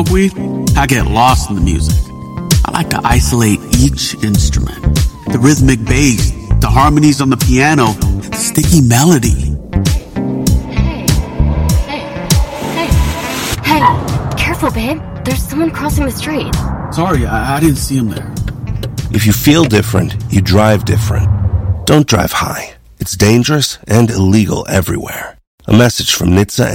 weed, I get lost in the music. I like to isolate each instrument. The rhythmic bass, the harmonies on the piano, the sticky melody. Hey, careful, babe. There's someone crossing the street. Sorry, I didn't see him there. If you feel different, you drive different. Don't drive high. It's dangerous and illegal everywhere. A message from NHTSA